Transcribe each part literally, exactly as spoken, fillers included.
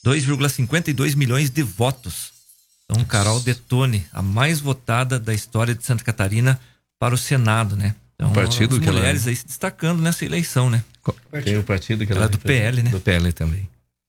dois vírgula cinquenta e dois milhões de votos. Então, Carol Detone, a mais votada da história de Santa Catarina para o Senado, né? Então, o partido as que mulheres ela... aí se destacando nessa eleição, né? Tem o partido que ela, ela é do P L, né? Do P L também.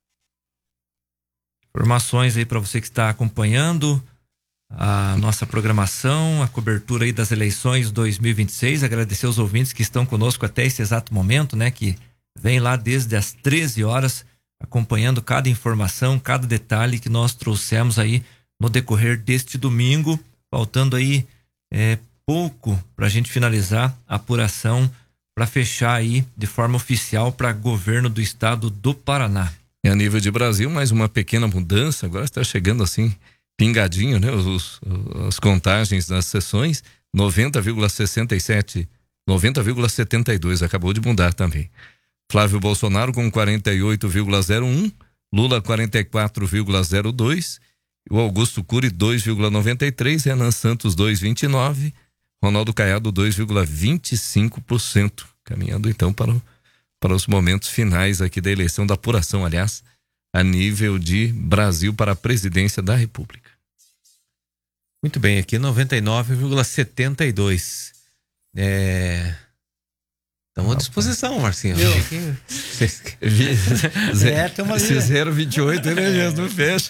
Informações aí para você que está acompanhando a nossa programação, a cobertura aí das eleições dois mil e vinte e seis. Agradecer aos ouvintes que estão conosco até esse exato momento, né? Que vem lá desde as treze horas acompanhando cada informação, cada detalhe que nós trouxemos aí no decorrer deste domingo, faltando aí é, pouco para a gente finalizar a apuração para fechar aí de forma oficial para governo do estado do Paraná. E a nível de Brasil, mais uma pequena mudança, agora está chegando assim, pingadinho, né? Os, as contagens das sessões, noventa vírgula sessenta e sete, noventa vírgula setenta e dois, acabou de mudar também. Flávio Bolsonaro com quarenta e oito vírgula zero um, Lula quarenta e quatro vírgula zero dois, o Augusto Cury dois vírgula noventa e três, Renan Santos dois vírgula vinte e nove, Ronaldo Caiado dois vírgula vinte e cinco por cento, caminhando então para, o, para os momentos finais aqui da eleição, da apuração, aliás, a nível de Brasil para a presidência da República. Muito bem, aqui noventa e nove vírgula setenta e dois. É... Estamos à disposição, Marcinho. Eu... é, esse zero vírgula vinte e oito ele não fecha.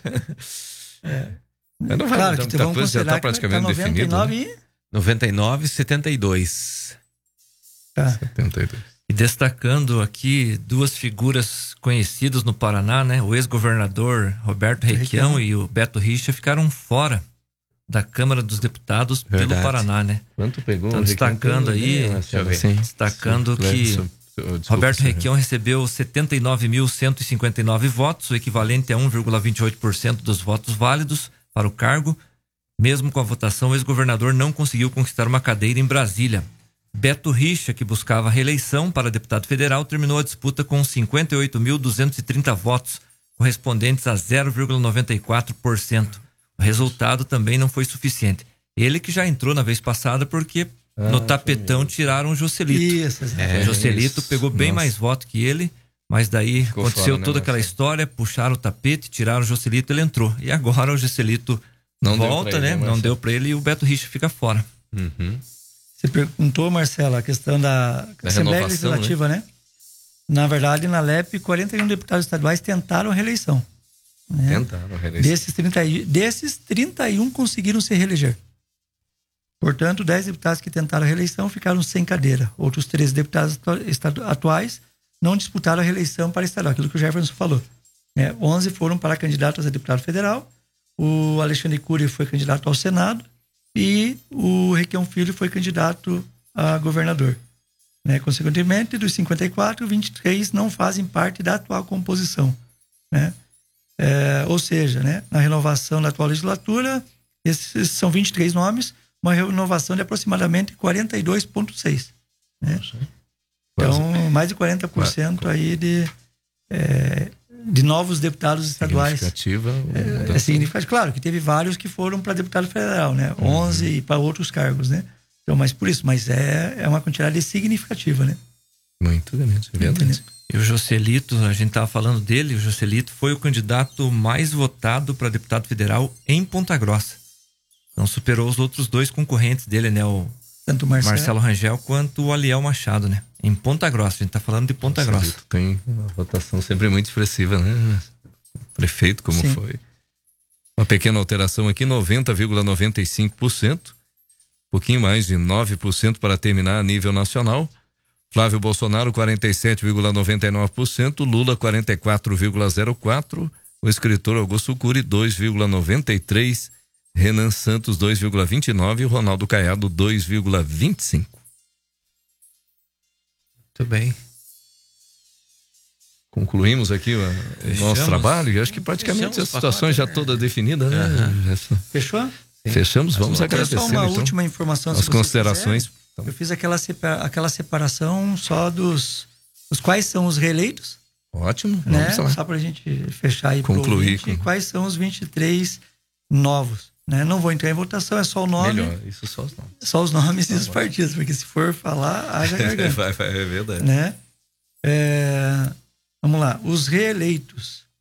É. Mas não vai claro dar que muita coisa, já está praticamente tá definido. noventa e nove, né? noventa e nove, setenta e dois. Tá. setenta e dois. E destacando aqui duas figuras conhecidas no Paraná, né? O ex-governador Roberto Requião e o Beto Richa ficaram fora da Câmara dos Deputados Verdade. Pelo Paraná, né? Quanto pegou? Então, destacando aí, Sim. destacando Sim. que Desculpa, Roberto senhor. Requião recebeu setenta e nove mil cento e cinquenta e nove votos, o equivalente a um vírgula vinte e oito por cento dos votos válidos para o cargo. Mesmo com a votação, o ex-governador não conseguiu conquistar uma cadeira em Brasília. Beto Richa, que buscava a reeleição para deputado federal, terminou a disputa com cinquenta e oito mil duzentos e trinta votos, correspondentes a zero vírgula noventa e quatro por cento. O resultado também não foi suficiente. Ele que já entrou na vez passada porque ah, no tapetão tiraram o Joselito. Isso, é, o Joselito isso. pegou bem Nossa. mais voto que ele, mas daí Ficou aconteceu fora, toda né, aquela Marcelo? história, puxaram o tapete, tiraram o Joselito, ele entrou. E agora o Joselito Não deu volta, pra ele, né? né, Não Marcelo? deu pra ele e o Beto Richa fica fora. Uhum. Você perguntou, Marcelo, a questão da, Da Assembleia renovação, Legislativa, né? Na verdade, na L E P, quarenta e um deputados estaduais tentaram a reeleição. Né? Tentaram a reeleição. Desses, trinta, desses, trinta e um conseguiram se reeleger. Portanto, dez deputados que tentaram a reeleição ficaram sem cadeira. Outros treze deputados atuais não disputaram a reeleição para estadual, aquilo que o Jefferson falou. Né? onze foram para candidatos a deputado federal, o Alexandre Cury foi candidato ao Senado e o Requião Filho foi candidato a governador. Né? Consequentemente, dos cinquenta e quatro, vinte e três não fazem parte da atual composição. Né? É, ou seja, né, na renovação da atual legislatura, esses são vinte e três nomes, uma renovação de aproximadamente quarenta e dois vírgula seis. Né? Então, mais de quarenta por cento aí de, é, de novos deputados estaduais. Significativa. É, é significativo. Claro que teve vários que foram para deputado federal, né? Uhum. onze e para outros cargos, né? Então, mas por isso, mas é, é uma quantidade significativa, né? Muito grande, é verdade. E o Joselito, a gente estava falando dele, o Joselito foi o candidato mais votado para deputado federal em Ponta Grossa. Então superou os outros dois concorrentes dele, né? O Tanto o Marcelo, Marcelo Rangel quanto o Aliel Machado, né? Em Ponta Grossa, a gente está falando de Ponta Nossa, Grossa. Tem uma votação sempre muito expressiva, né? Prefeito, como Sim. foi. Uma pequena alteração aqui, noventa vírgula noventa e cinco por cento. Um pouquinho mais de nove por cento para terminar a nível nacional. Flávio Bolsonaro, quarenta e sete vírgula noventa e nove por cento. Lula, quarenta e quatro vírgula zero quatro por cento. O escritor Augusto Cury, dois vírgula noventa e três por cento. Renan Santos, dois vírgula vinte e nove por cento. E o Ronaldo Caiado, dois vírgula vinte e cinco por cento. Muito bem. Concluímos aqui o, o nosso trabalho e acho que praticamente Fechamos a situação já toda definida, né? Uhum. Fechou? Sim. Fechamos, vamos Só agradecer uma então, última informação. as se vocês considerações. quiserem. Eu fiz aquela, separa, aquela separação só dos, dos quais são os reeleitos. Ótimo, Né? vamos lá. Só para a gente fechar aí. Concluir pro ouvinte, com- quais são os vinte e três novos. Né? Não vou entrar em votação, é só o nome. Melhor, isso só os nomes. Só os nomes Tá e os bom. partidos, porque se for falar, haja garganta. vai, vai, é verdade. Né? É, vamos lá, os reeleitos.